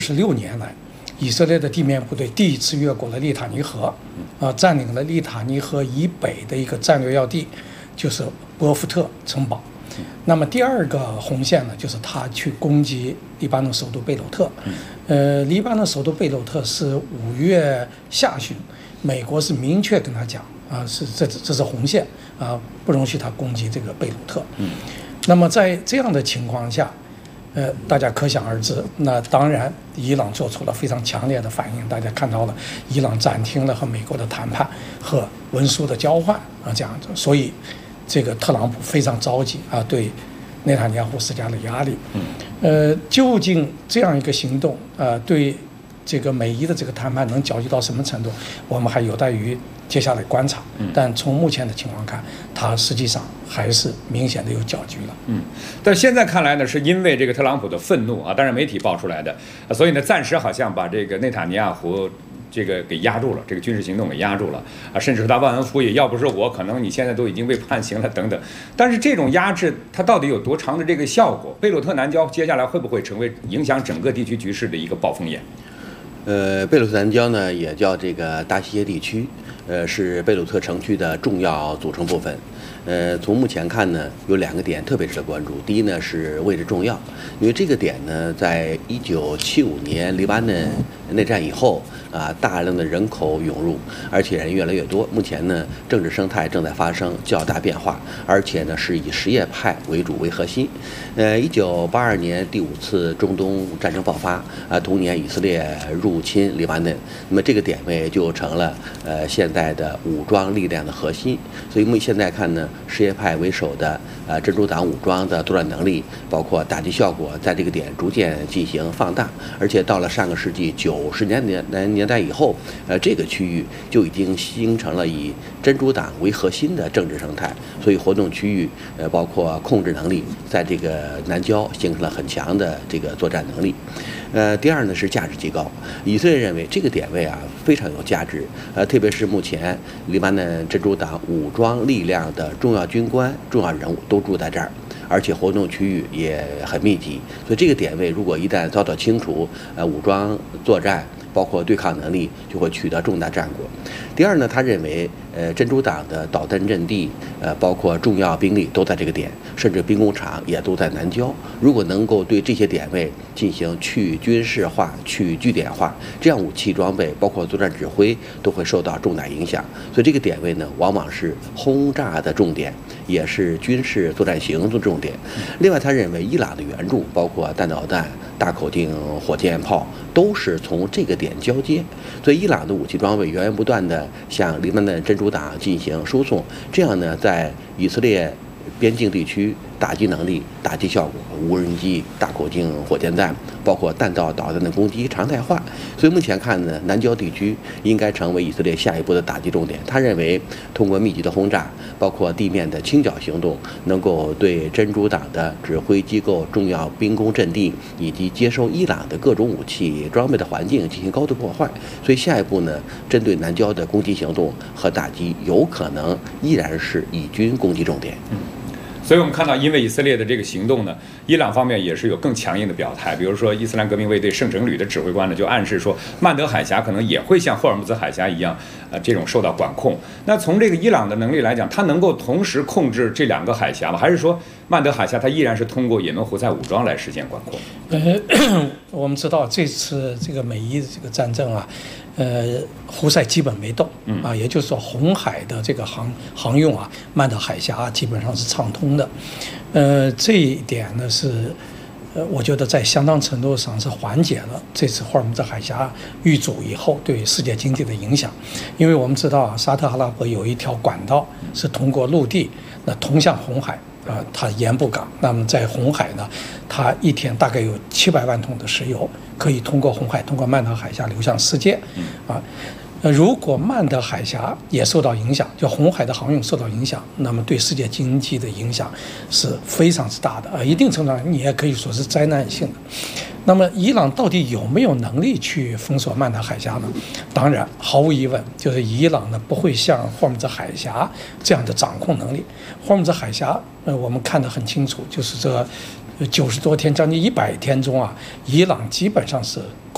6年来，以色列的地面部队第一次越过了利塔尼河，占领了利塔尼河以北的一个战略要地，就是波夫特城堡。那么第二个红线呢，就是他去攻击黎巴嫩首都贝鲁特。黎巴嫩首都贝鲁特是5月下旬，美国是明确跟他讲这是红线不容许他攻击这个贝鲁特。那么在这样的情况下，大家可想而知，那当然伊朗做出了非常强烈的反应。大家看到了，伊朗暂停了和美国的谈判和文书的交换这样子，所以这个特朗普非常着急对内塔尼亚胡施加了压力。究竟这样一个行动对这个美伊的这个谈判能搅局到什么程度，我们还有待于接下来观察。但从目前的情况看，它实际上还是明显的有搅局了。 但现在看来呢，是因为这个特朗普的愤怒当然媒体爆出来的，所以呢，暂时好像把这个内塔尼亚胡这个给压住了，这个军事行动给压住了甚至他忘恩负义，要不是我，可能你现在都已经被判刑了等等。但是这种压制它到底有多长的这个效果？贝鲁特南郊接下来会不会成为影响整个地区局势的一个暴风眼？ 贝鲁特南郊呢，也叫这个大西耶地区，是贝鲁特城区的重要组成部分。从目前看呢，有2个点特别值得关注。第一呢是位置重要，因为这个点呢，在1975年黎巴嫩内战以后大量的人口涌入，而且人越来越多。目前呢，政治生态正在发生较大变化，而且呢是以什叶派为主为核心。1982年第5次中东战争爆发同年以色列入侵黎巴嫩，那么这个点位就成了现在的武装力量的核心。所以现在看呢，什叶派为首的真主党武装的作战能力，包括打击效果，在这个点逐渐进行放大，而且到了上个世纪90年代以后，这个区域就已经形成了以真主党为核心的政治生态，所以活动区域包括控制能力，在这个南郊形成了很强的这个作战能力。第二呢是价值极高，以色列认为这个点位非常有价值，特别是目前黎巴嫩真主党武装力量的重要军官、重要人物都住在这儿，而且活动区域也很密集，所以这个点位如果一旦遭到清除，武装作战包括对抗能力就会取得重大战果。第二呢，他认为真主党的导弹阵地包括重要兵力都在这个点，甚至兵工厂也都在南郊。如果能够对这些点位进行去军事化、去据点化，这样武器装备包括作战指挥都会受到重大影响。所以这个点位呢，往往是轰炸的重点，也是军事作战行动的重点。另外，他认为伊朗的援助包括弹道弹、大口径火箭炮都是从这个点交接，所以伊朗的武器装备源源不断的向黎巴嫩真主党进行输送，这样呢，在以色列边境地区打击能力、打击效果，无人机、大口径火箭弹，包括弹道导弹的攻击常态化。所以目前看呢，南郊地区应该成为以色列下一步的打击重点。他认为，通过密集的轰炸，包括地面的清剿行动，能够对真主党的指挥机构、重要兵工阵地以及接收伊朗的各种武器装备的环境进行高度破坏。所以下一步呢，针对南郊的攻击行动和打击，有可能依然是以军攻击重点。 所以我们看到，因为以色列的这个行动呢，伊朗方面也是有更强硬的表态。比如说，伊斯兰革命卫队圣城旅的指挥官呢，就暗示说，曼德海峡可能也会像霍尔木兹海峡一样，这种受到管控。那从这个伊朗的能力来讲，它能够同时控制这2个海峡吗？还是说曼德海峡它依然是通过也门胡塞武装来实现管控？ 我们知道这次这个美伊的这个战争胡塞基本没动也就是说红海的这个航用曼德海峡基本上是畅通的。这一点呢是我觉得在相当程度上是缓解了这次霍尔木兹海峡遇阻以后对世界经济的影响。因为我们知道沙特阿拉伯有一条管道是通过陆地通向红海它盐布港，那么在红海呢，它一天大概有700万桶的石油可以通过红海，通过曼德海峡流向世界如果曼德海峡也受到影响，就红海的航运受到影响，那么对世界经济的影响是非常之大的一定程度上你也可以说是灾难性的。那么伊朗到底有没有能力去封锁曼德海峡呢？当然，毫无疑问，就是伊朗呢不会像霍尔木兹海峡这样的掌控能力。霍尔木兹海峡，我们看得很清楚，就是这90多天，将近100天中伊朗基本上是